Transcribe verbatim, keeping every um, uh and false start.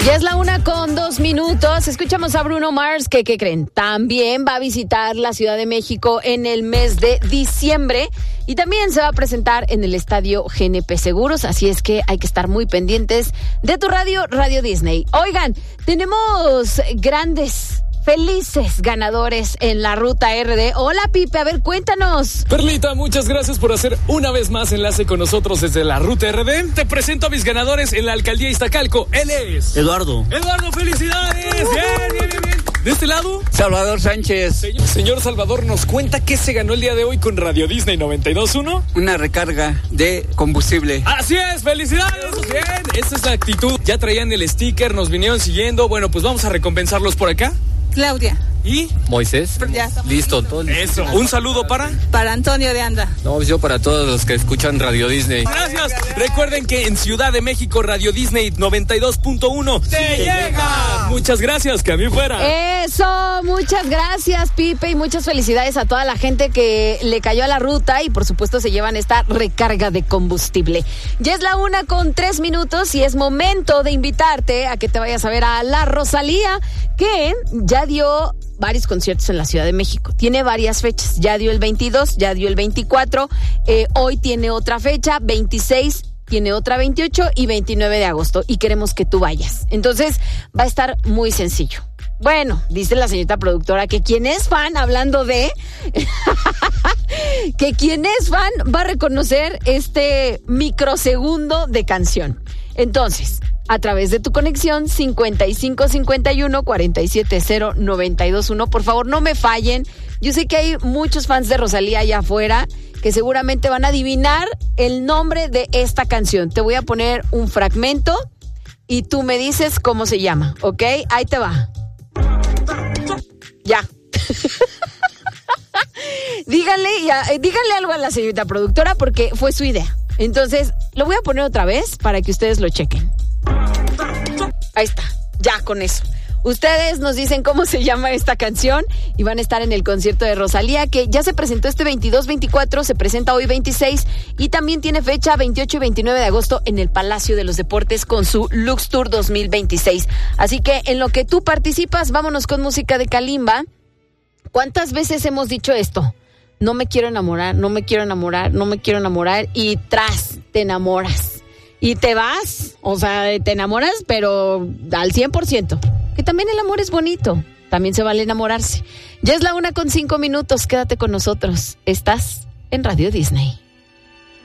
Ya es la una con dos minutos. Escuchamos a Bruno Mars, que, ¿qué creen? También va a visitar la Ciudad de México en el mes de diciembre y también se va a presentar en el estadio G N P Seguros. Así es que hay que estar muy pendientes de tu radio, Radio Disney. Oigan, tenemos grandes, felices ganadores en la Ruta R D. Hola, Pipe, a ver, cuéntanos. Perlita, muchas gracias por hacer una vez más enlace con nosotros desde la Ruta R D. Te presento a mis ganadores en la Alcaldía Iztacalco. Él es... Eduardo. Eduardo, felicidades. Bien, bien, bien, bien. ¿De este lado? Salvador Sánchez. Señor, señor Salvador, ¿nos cuenta qué se ganó el día de hoy con Radio Disney noventa y dos punto uno? Una recarga de combustible. Así es, felicidades. Bien, esa es la actitud. Ya traían el sticker, nos vinieron siguiendo. Bueno, pues vamos a recompensarlos por acá. Claudia. ¿Y? Moisés. Ya. Listo, todo listo. Eso. Un saludo para... Para Antonio de Anda. No, yo para todos los que escuchan Radio Disney. Gracias. Recuerden que en Ciudad de México, Radio Disney noventa y dos punto uno ¡te llega! Muchas gracias, que a mí fuera. Eso, muchas gracias, Pipe, y muchas felicidades a toda la gente que le cayó a la ruta y por supuesto se llevan esta recarga de combustible. Ya es la una con tres minutos y es momento de invitarte a que te vayas a ver a la Rosalía, que ya dio varios conciertos en la Ciudad de México. Tiene varias fechas. Ya dio el veintidós, ya dio el veinticuatro. Eh, hoy tiene otra fecha, veintiséis, tiene otra veintiocho y veintinueve de agosto. Y queremos que tú vayas. Entonces, va a estar muy sencillo. Bueno, dice la señorita productora que quien es fan, hablando de... que quien es fan va a reconocer este microsegundo de canción. Entonces... a través de tu conexión cincuenta y cinco cincuenta y uno cuarenta y siete cero noventa y dos uno. Por favor, no me fallen. Yo sé que hay muchos fans de Rosalía allá afuera que seguramente van a adivinar el nombre de esta canción. Te voy a poner un fragmento y tú me dices cómo se llama, ¿ok? Ahí te va. Ya. díganle, ya, díganle algo a la señorita productora porque fue su idea. Entonces, lo voy a poner otra vez para que ustedes lo chequen. Ahí está, ya con eso. Ustedes nos dicen cómo se llama esta canción y van a estar en el concierto de Rosalía, que ya se presentó este veintidós, veinticuatro, se presenta hoy veintiséis y también tiene fecha veintiocho y veintinueve de agosto en el Palacio de los Deportes con su Lux Tour dos mil veintiséis. Así que en lo que tú participas, vámonos con música de Kalimba. ¿Cuántas veces hemos dicho esto? No me quiero enamorar, no me quiero enamorar, no me quiero enamorar y tras, te enamoras. Y te vas, o sea, te enamoras, pero al cien por ciento. Que también el amor es bonito, también se vale enamorarse. Ya es la una con cinco minutos, quédate con nosotros. Estás en Radio Disney.